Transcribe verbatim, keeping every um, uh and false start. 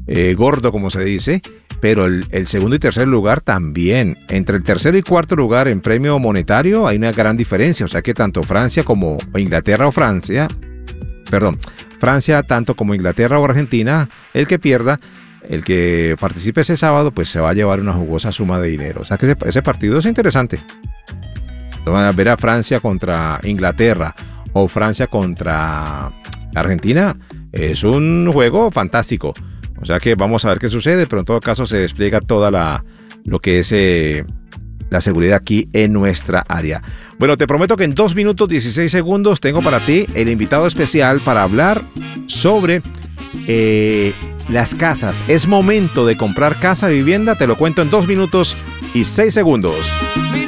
eh, gordo, como se dice, pero el, el segundo y tercer lugar también. Entre el tercer y cuarto lugar en premio monetario hay una gran diferencia, o sea que tanto Francia como Inglaterra o Francia, perdón, Francia tanto como Inglaterra o Argentina, el que pierda, el que participe ese sábado, pues se va a llevar una jugosa suma de dinero. O sea que ese, ese partido es interesante. Van a ver a Francia contra Inglaterra o Francia contra Argentina, es un juego fantástico. O sea que vamos a ver qué sucede, pero en todo caso se despliega toda la lo que es eh, la seguridad aquí en nuestra área. Bueno, te prometo que en dos minutos dieciséis segundos tengo para ti el invitado especial para hablar sobre eh, las casas. Es momento de comprar casa, vivienda, te lo cuento en dos minutos y seis segundos.